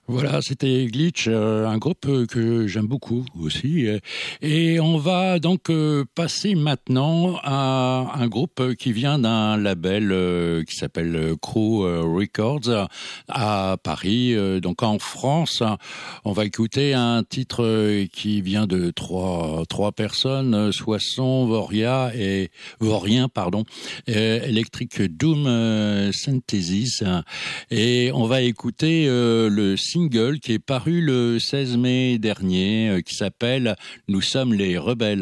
Voilà, c'était Glitch, un groupe que j'aime beaucoup aussi. Et on va donc passer maintenant à un groupe qui vient d'un label qui s'appelle Crew Records à Paris. Donc en France, on va écouter un titre qui vient de trois personnes, Soisson, Vorien, pardon, Electric Doom Synthesis. Et on va écouter le single qui est paru le 16 mai dernier, qui s'appelle « Nous sommes les rebelles ».